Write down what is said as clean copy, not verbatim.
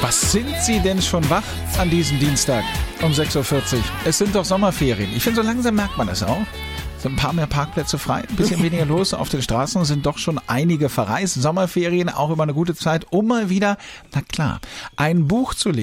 Was sind Sie denn schon wach an diesem Dienstag um 6.40 Uhr? Es sind doch Sommerferien. Ich finde, so langsam merkt man das auch. Sind ein paar mehr Parkplätze frei, ein bisschen weniger los auf den Straßen, sind doch schon einige verreist. Sommerferien, auch immer eine gute Zeit, um mal wieder, na klar, ein Buch zu lesen.